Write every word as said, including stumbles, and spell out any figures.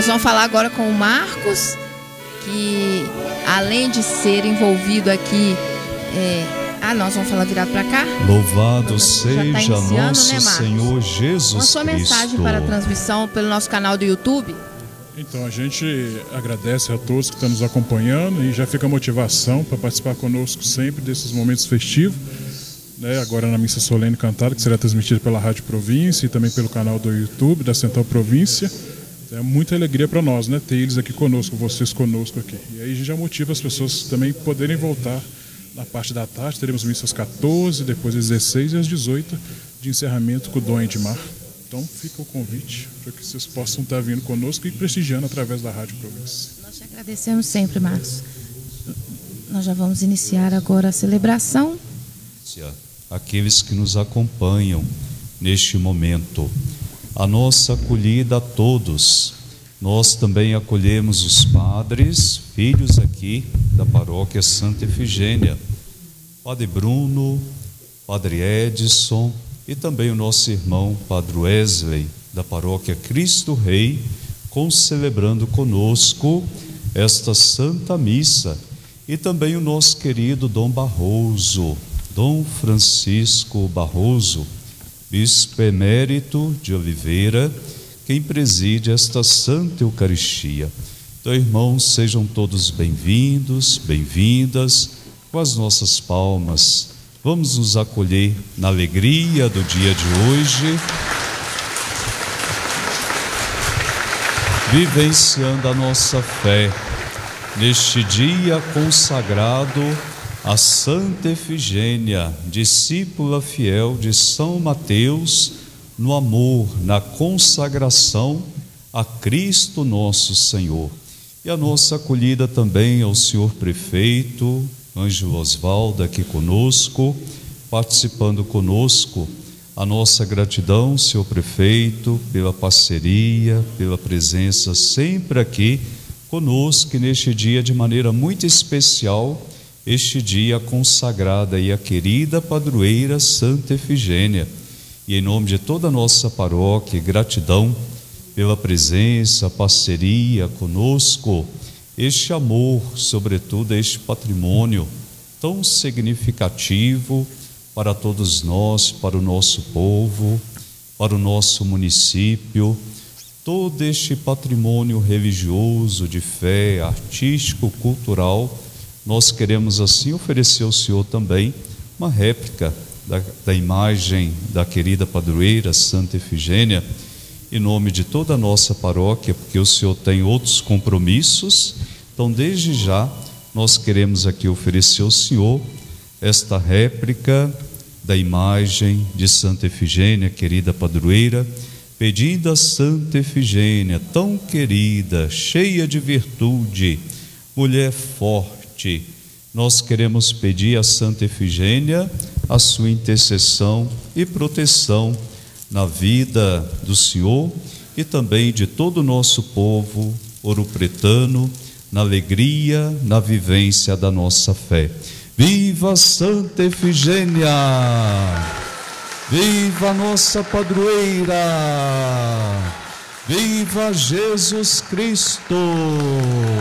Nós vamos falar agora com o Marcos, que além de ser envolvido aqui, é... ah, nós vamos falar virado para cá? Louvado seja tá nosso né, Senhor Jesus Uma sua Cristo. mensagem para a transmissão pelo nosso canal do YouTube? Então, a gente agradece a todos que estão nos acompanhando e já fica a motivação para participar conosco sempre desses momentos festivos, né? Agora na Missa Solene Cantada, que será transmitida pela Rádio Província e também pelo canal do YouTube da Central Província. É muita alegria para nós, né? Ter eles aqui conosco, vocês conosco aqui. E aí a gente já motiva as pessoas também poderem voltar na parte da tarde. Teremos missa às quatorze, depois às dezesseis e às dezoito de encerramento com o Dom Edmar. Então fica o convite para que vocês possam estar vindo conosco e prestigiando através da Rádio Província. Nós te agradecemos sempre, Marcos. Nós já vamos iniciar agora a celebração. Aqueles que nos acompanham neste momento, a nossa acolhida a todos. Nós também acolhemos os padres, filhos aqui da paróquia Santa Efigênia, Padre Bruno, Padre Edson e também o nosso irmão Padre Wesley, da paróquia Cristo Rei, concelebrando conosco esta Santa Missa, e também o nosso querido Dom Barroso, Dom Francisco Barroso, Bispo Emérito de Oliveira, quem preside esta Santa Eucaristia. Então, irmãos, sejam todos bem-vindos, bem-vindas. Com as nossas palmas, vamos nos acolher na alegria do dia de hoje, vivenciando a nossa fé neste dia consagrado a Santa Efigênia, discípula fiel de São Mateus, no amor, na consagração a Cristo nosso Senhor. E a nossa acolhida também ao senhor prefeito Ângelo Osvaldo aqui conosco, participando conosco. A nossa gratidão, senhor prefeito, pela parceria, pela presença sempre aqui conosco, e neste dia de maneira muito especial, este dia consagrada e a querida padroeira Santa Efigênia. E em nome de toda a nossa paróquia, gratidão pela presença, parceria conosco, este amor, sobretudo este patrimônio tão significativo para todos nós, para o nosso povo, para o nosso município, todo este patrimônio religioso, de fé, artístico, cultural. Nós queremos assim oferecer ao Senhor também uma réplica da, da imagem da querida padroeira Santa Efigênia, em nome de toda a nossa paróquia, porque o Senhor tem outros compromissos. Então, desde já, nós queremos aqui oferecer ao Senhor esta réplica da imagem de Santa Efigênia, querida padroeira, pedindo a Santa Efigênia, tão querida, cheia de virtude, mulher forte, nós queremos pedir a Santa Efigênia a sua intercessão e proteção na vida do Senhor e também de todo o nosso povo ouropretano, na alegria, na vivência da nossa fé. Viva Santa Efigênia! Viva nossa padroeira! Viva Jesus Cristo!